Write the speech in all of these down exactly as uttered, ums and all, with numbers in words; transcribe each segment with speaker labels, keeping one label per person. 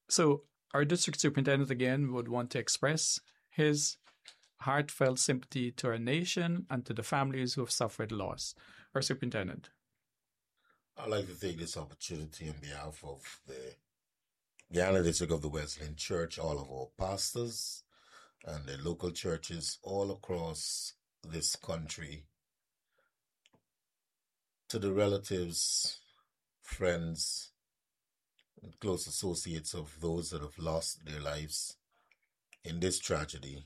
Speaker 1: So, our district superintendent again would want to express his heartfelt sympathy to our nation and to the families who have suffered loss. Our superintendent.
Speaker 2: I'd like to take this opportunity on behalf of the Guyana District of the Wesleyan Church, all of our pastors and the local churches all across this country, to the relatives, friends, and close associates of those that have lost their lives in this tragedy.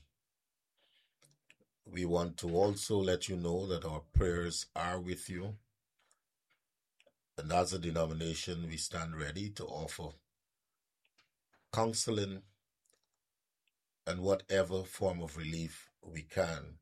Speaker 2: We want to also let you know that our prayers are with you. And as a denomination, we stand ready to offer counseling and whatever form of relief we can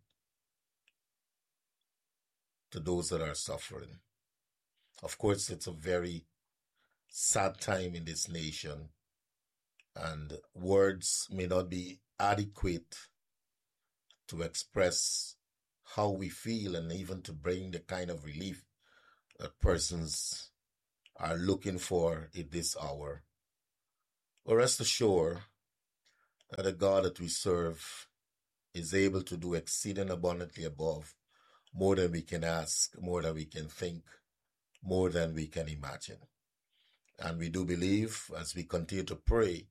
Speaker 2: to those that are suffering. Of course, it's a very sad time in this nation, and words may not be adequate to express how we feel and even to bring the kind of relief that persons are looking for in this hour. But rest assured that the God that we serve is able to do exceeding abundantly above, more than we can ask, more than we can think, more than we can imagine. And we do believe, as we continue to pray,